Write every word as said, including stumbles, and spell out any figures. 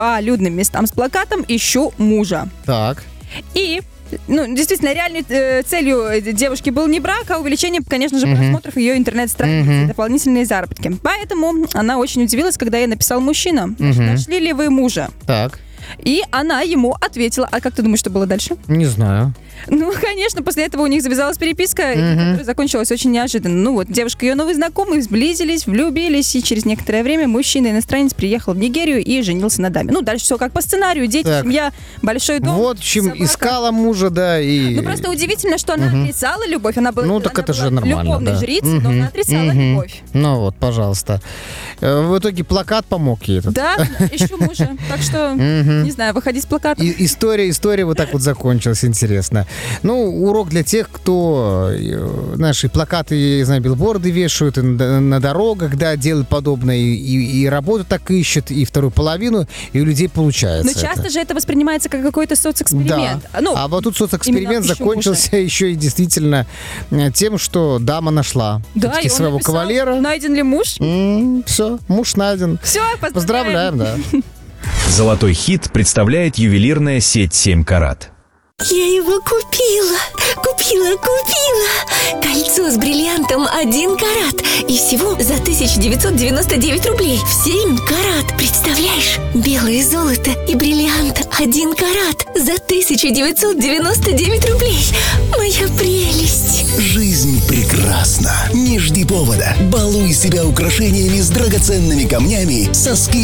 по людным местам с плакатом «Ищу мужа». Так. И, ну, действительно, реальной э, целью девушки был не брак, а увеличение, конечно же, Мгм. просмотров ее интернет-страницы, Мгм. дополнительные заработки. Поэтому она очень удивилась, когда ей написал мужчина: Мгм. «Нашли ли вы мужа?» Так. И она ему ответила. А как ты думаешь, что было дальше? Не знаю. Ну, конечно, после этого у них завязалась переписка, Мгм. которая закончилась очень неожиданно. Ну вот, девушка и ее новый знакомый сблизились, влюбились, и через некоторое время мужчина-иностранец приехал в Нигерию и женился на даме. Ну, дальше все как по сценарию. Дети, Так. семья, большой дом, Вот, в общем, собака. искала мужа, да, и... Ну, просто удивительно, что она Мгм. отрицала любовь. Она была, Ну, так она это была же нормально, любовной да. жрицей, но Мгм. она отрицала Мгм. любовь. Ну вот, пожалуйста. Э, В итоге плакат помог ей этот. Да, ищу мужа. Так что, Мгм. не знаю, выходи с плакатом. И- история, история вот так вот закончилась, интересно. Ну, урок для тех, кто, э, знаешь, и плакаты, я знаю, билборды вешают и на, на дорогах, да, делают подобное, и, и- и работу так ищут, и вторую половину, и у людей получается Но часто это. же это воспринимается как какой-то соцэксперимент. Да. Ну, А вот тут соцэксперимент именно ищу закончился еще и действительно э, тем, что дама нашла да, всё-таки и он своего написал, кавалера. найден ли муж? Все, муж найден. Все, Поздравляем, да. Золотой хит представляет ювелирная сеть семь карат. Я его купила, купила, купила. Кольцо с бриллиантом один карат. И всего за тысяча девятьсот девяносто девять рублей. В семь карат. Представляешь? Белое золото и бриллиант один карат. За тысяча девятьсот девяносто девять рублей. Моя прелесть. Жизнь прекрасна. Не жди повода. Балуй себя украшениями с драгоценными камнями со скидкой